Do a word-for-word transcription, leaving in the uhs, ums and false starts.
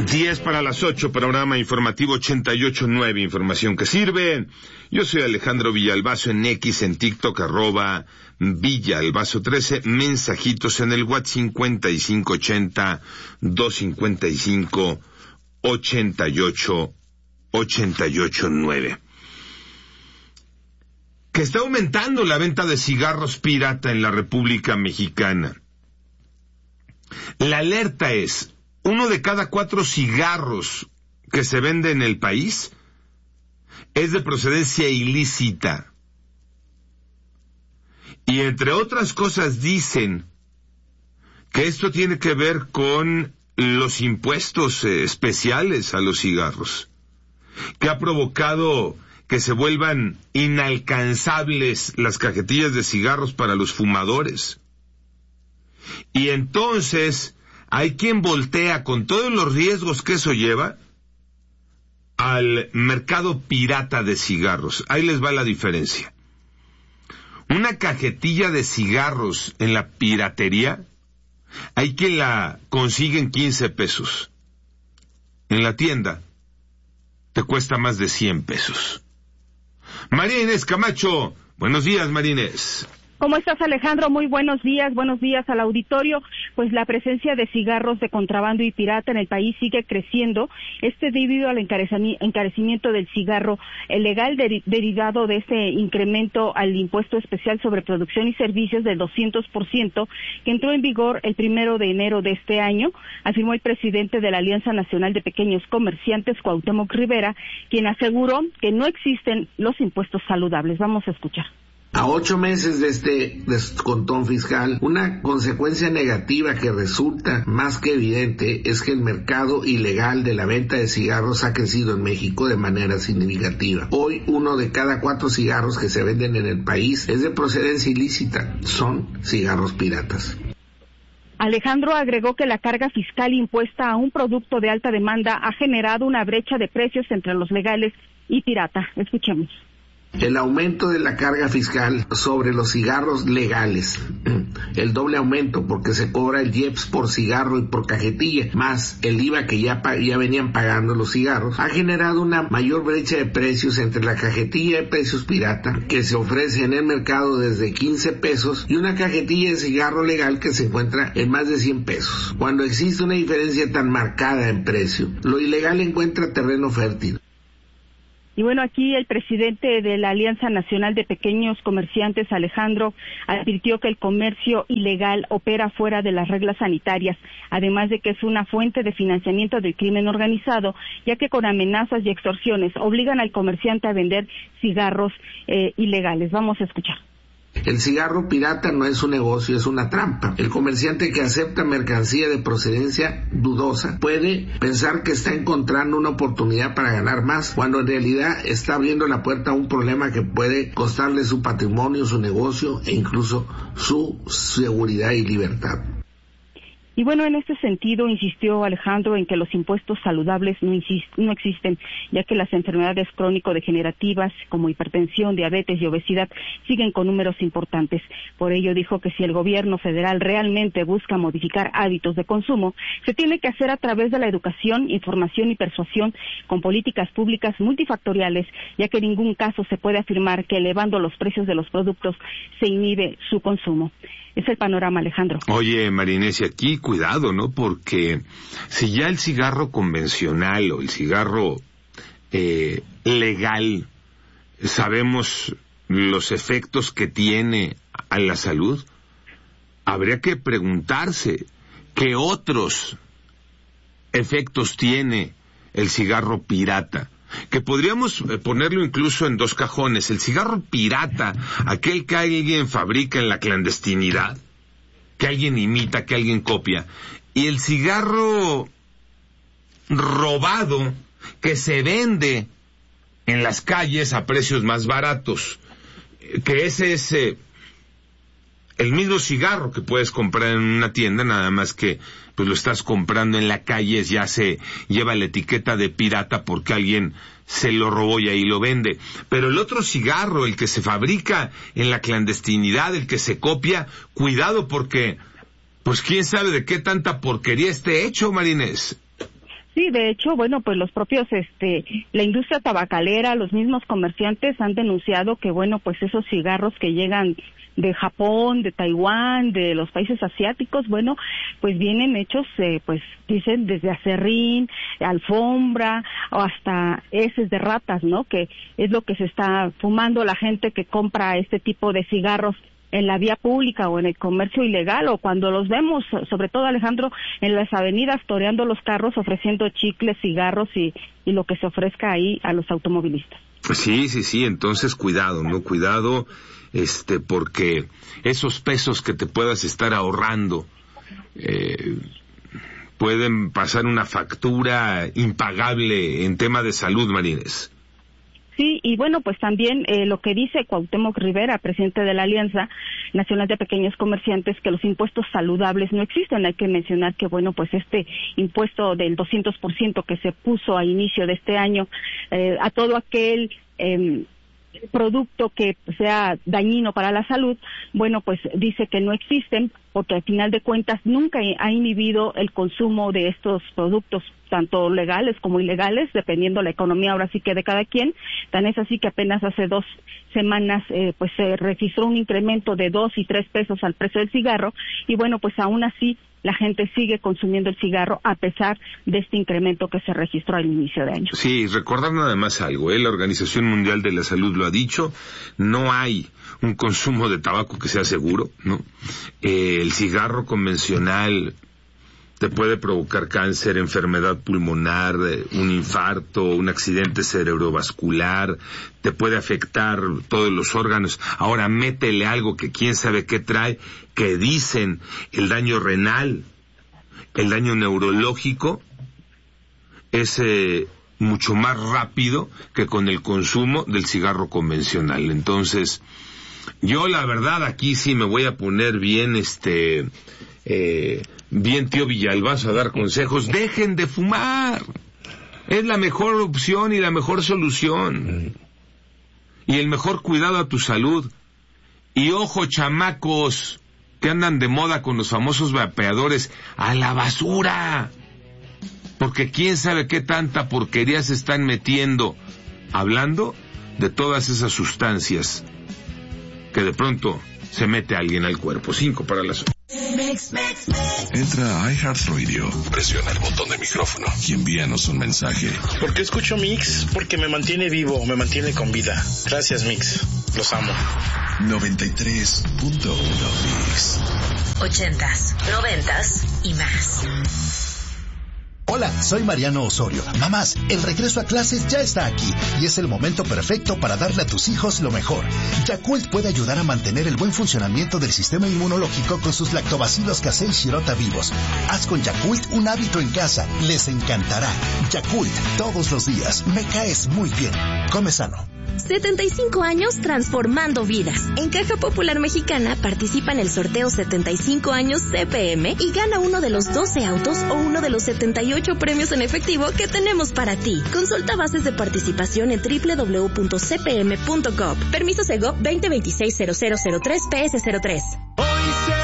diez para las ocho, programa informativo ochenta y ocho punto nueve, información que sirve. Yo soy Alejandro Villalbazo en X, en TikTok, arroba Villalbazo trece, mensajitos en el WhatsApp cincuenta y cinco ochenta, doscientos cincuenta y cinco, ochenta y ocho, ochenta y ocho nueve. Que está aumentando la venta de cigarros pirata en la República Mexicana. La alerta es: uno de cada cuatro cigarros que se vende en el país es de procedencia ilícita. Y entre otras cosas dicen que esto tiene que ver con los impuestos eh, especiales a los cigarros, que ha provocado que se vuelvan inalcanzables las cajetillas de cigarros para los fumadores. Y entonces hay quien voltea, con todos los riesgos que eso lleva, al mercado pirata de cigarros. Ahí les va la diferencia. Una cajetilla de cigarros en la piratería, hay quien la consigue en quince pesos. En la tienda te cuesta más de cien pesos. María Inés Camacho, buenos días, María Inés. ¿Cómo estás, Alejandro? Muy buenos días, buenos días al auditorio. Pues la presencia de cigarros de contrabando y pirata en el país sigue creciendo, este debido al encarecimiento del cigarro legal de, derivado de este incremento al impuesto especial sobre producción y servicios del doscientos por ciento que entró en vigor el primero de enero de este año, afirmó el presidente de la Alianza Nacional de Pequeños Comerciantes, Cuauhtémoc Rivera, quien aseguró que no existen los impuestos saludables. Vamos a escuchar. A ocho meses de este descontón fiscal, una consecuencia negativa que resulta más que evidente es que el mercado ilegal de la venta de cigarros ha crecido en México de manera significativa. Hoy, uno de cada cuatro cigarros que se venden en el país es de procedencia ilícita, son cigarros piratas. Alejandro agregó que la carga fiscal impuesta a un producto de alta demanda ha generado una brecha de precios entre los legales y pirata. Escuchemos. El aumento de la carga fiscal sobre los cigarros legales, el doble aumento porque se cobra el I E P S por cigarro y por cajetilla, más el I V A que ya, ya venían pagando los cigarros, ha generado una mayor brecha de precios entre la cajetilla de precios pirata que se ofrece en el mercado desde quince pesos y una cajetilla de cigarro legal que se encuentra en más de cien pesos. Cuando existe una diferencia tan marcada en precio, lo ilegal encuentra terreno fértil. Y bueno, aquí el presidente de la Alianza Nacional de Pequeños Comerciantes, Alejandro, advirtió que el comercio ilegal opera fuera de las reglas sanitarias, además de que es una fuente de financiamiento del crimen organizado, ya que con amenazas y extorsiones obligan al comerciante a vender cigarros eh, ilegales. Vamos a escuchar. El cigarro pirata no es un negocio, es una trampa. El comerciante que acepta mercancía de procedencia dudosa puede pensar que está encontrando una oportunidad para ganar más, cuando en realidad está abriendo la puerta a un problema que puede costarle su patrimonio, su negocio e incluso su seguridad y libertad. Y bueno, en este sentido insistió Alejandro en que los impuestos saludables no, insist, no existen, ya que las enfermedades crónico-degenerativas como hipertensión, diabetes y obesidad siguen con números importantes. Por ello dijo que si el gobierno federal realmente busca modificar hábitos de consumo, se tiene que hacer a través de la educación, información y persuasión con políticas públicas multifactoriales, ya que en ningún caso se puede afirmar que elevando los precios de los productos se inhibe su consumo. Es el panorama, Alejandro. Oye, María Inés, y aquí cuidado, ¿no? Porque si ya el cigarro convencional o el cigarro eh, legal, sabemos los efectos que tiene a la salud, habría que preguntarse qué otros efectos tiene el cigarro pirata. Que podríamos ponerlo incluso en dos cajones. El cigarro pirata, aquel que alguien fabrica en la clandestinidad, que alguien imita, que alguien copia, y el cigarro robado, que se vende en las calles a precios más baratos, que ese es eh, el mismo cigarro que puedes comprar en una tienda, nada más que pues lo estás comprando en la calle, ya se lleva la etiqueta de pirata porque alguien se lo robó y ahí lo vende. Pero el otro cigarro, el que se fabrica en la clandestinidad, el que se copia, cuidado porque, pues quién sabe de qué tanta porquería esté hecho, María Inés. Sí, de hecho, bueno, pues los propios, este, la industria tabacalera, los mismos comerciantes han denunciado que, bueno, pues esos cigarros que llegan de Japón, de Taiwán, de los países asiáticos, bueno, pues vienen hechos, eh, pues dicen desde acerrín, alfombra, o hasta heces de ratas, ¿no? Que es lo que se está fumando la gente que compra este tipo de cigarros en la vía pública o en el comercio ilegal, o cuando los vemos, sobre todo, Alejandro, en las avenidas toreando los carros, ofreciendo chicles, cigarros y, y lo que se ofrezca ahí a los automovilistas. Sí, sí, sí, entonces cuidado, ¿no? Cuidado, este, porque esos pesos que te puedas estar ahorrando eh, pueden pasar una factura impagable en tema de salud, Marines. Sí, y bueno, pues también eh, lo que dice Cuauhtémoc Rivera, presidente de la Alianza Nacional de Pequeños Comerciantes, que los impuestos saludables no existen. Hay que mencionar que, bueno, pues este impuesto del doscientos por ciento que se puso a inicio de este año eh, a todo aquel eh, producto que sea dañino para la salud, bueno, pues dice que no existen, porque al final de cuentas nunca ha inhibido el consumo de estos productos, tanto legales como ilegales, dependiendo la economía ahora sí que de cada quien. Tan es así que apenas hace dos semanas eh, pues se registró un incremento de dos y tres pesos al precio del cigarro, y bueno, pues aún así la gente sigue consumiendo el cigarro a pesar de este incremento que se registró al inicio de año. Sí, recordar nada más algo, ¿eh? La Organización Mundial de la Salud lo ha dicho, no hay un consumo de tabaco que sea seguro, ¿no? Eh, el cigarro convencional te puede provocar cáncer, enfermedad pulmonar, un infarto, un accidente cerebrovascular, te puede afectar todos los órganos. Ahora métele algo que quién sabe qué trae, que dicen el daño renal, el daño neurológico, es eh, mucho más rápido que con el consumo del cigarro convencional. Entonces, yo la verdad aquí sí me voy a poner bien, este... Eh, bien tío Villalbazo a dar consejos. Dejen de fumar, es la mejor opción y la mejor solución y el mejor cuidado a tu salud. Y ojo, chamacos que andan de moda con los famosos vapeadores, a la basura, porque quién sabe qué tanta porquería se están metiendo, hablando de todas esas sustancias que de pronto se mete alguien al cuerpo. Cinco para las... Entra a iHeartRadio, presiona el botón de micrófono y envíanos un mensaje. ¿Por qué escucho Mix? Porque me mantiene vivo, me mantiene con vida. Gracias, Mix. Los amo. noventa y tres punto uno Mix. Ochentas, noventas y más. Hola, soy Mariano Osorio. Mamás, el regreso a clases ya está aquí y es el momento perfecto para darle a tus hijos lo mejor. Yakult puede ayudar a mantener el buen funcionamiento del sistema inmunológico con sus lactobacilos casei shirota vivos. Haz con Yakult un hábito en casa. Les encantará. Yakult, todos los días. Me caes muy bien. Come sano. setenta y cinco años transformando vidas. En Caja Popular Mexicana participa en el sorteo setenta y cinco años C P M y gana uno de los doce autos o uno de los setenta y ocho premios en efectivo que tenemos para ti. Consulta bases de participación en doble u doble u doble u punto c p m punto gov. Permiso Segov veinte veintiséis cero cero cero tres P S cero tres.